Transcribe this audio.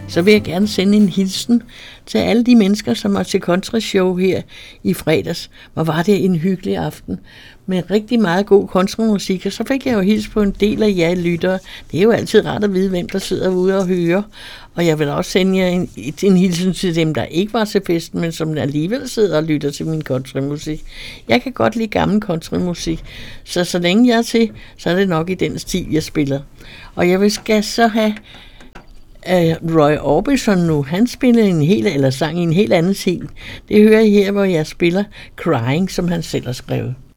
så vil jeg gerne sende en hilsen til alle de mennesker, som var til country-show her i fredags. Hvor var det en hyggelig aften med rigtig meget god countrymusik, og så fik jeg jo hils på en del af jer lyttere. Det er jo altid rart at vide, hvem der sidder ude og hører. Og jeg vil også sende jer en hilsen til dem, der ikke var til festen, men som alligevel sidder og lytter til min countrymusik. Jeg kan godt lide gammel countrymusik, så længe jeg er til, så er det nok i den stil, jeg spiller. Og jeg skal så have Roy Orbison nu. Han spillede sang i en helt anden stil. Det hører I her, hvor jeg spiller Crying, som han selv har skrevet.